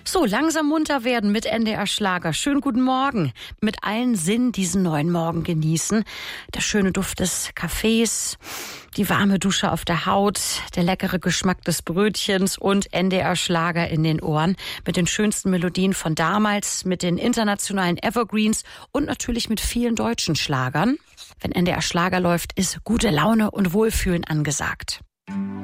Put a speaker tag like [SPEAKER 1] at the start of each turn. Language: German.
[SPEAKER 1] So, langsam munter werden mit NDR Schlager. Schönen guten Morgen. Mit allen Sinnen diesen neuen Morgen genießen. Der schöne Duft des Kaffees, die warme Dusche auf der Haut, der leckere Geschmack des Brötchens und NDR Schlager in den Ohren. Mit den schönsten Melodien von damals, mit den internationalen Evergreens und natürlich mit vielen deutschen Schlagern. Wenn NDR Schlager läuft, ist gute Laune und Wohlfühlen angesagt.